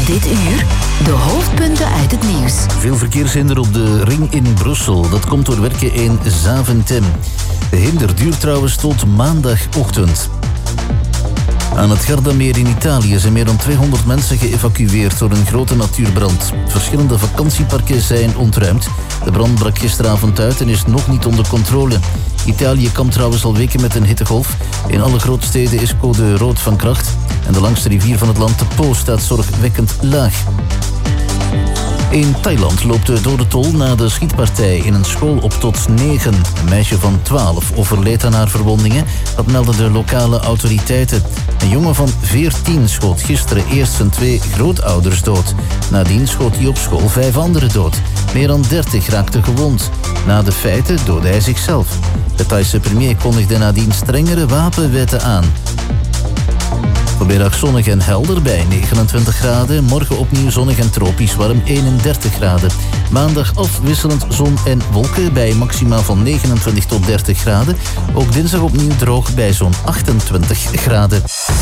Dit uur de hoofdpunten uit het nieuws. Veel verkeershinder op de ring in Brussel. Dat komt door werken in Zaventem. De hinder duurt trouwens tot maandagochtend. Aan het Gardameer in Italië zijn meer dan 200 mensen geëvacueerd door een grote natuurbrand. Verschillende vakantieparken zijn ontruimd. De brand brak gisteravond uit en is nog niet onder controle. Italië kampt trouwens al weken met een hittegolf. In alle grote steden is code rood van kracht. En de langste rivier van het land, de Po, staat zorgwekkend laag. In Thailand loopt de dodentol na de schietpartij in een school op tot 9. Een meisje van 12 overleed aan haar verwondingen. Dat melden de lokale autoriteiten. Een jongen van 14 schoot gisteren eerst zijn 2 grootouders dood. Nadien schoot hij op school 5 anderen dood. Meer dan 30 raakten gewond. Na de feiten doodde hij zichzelf. De Thaise premier kondigde nadien strengere wapenwetten aan. Vanmiddag zonnig en helder bij 29 graden. Morgen opnieuw zonnig en tropisch warm 31 graden. Maandag afwisselend zon en wolken bij maximaal van 29 tot 30 graden. Ook dinsdag opnieuw droog bij zo'n 28 graden.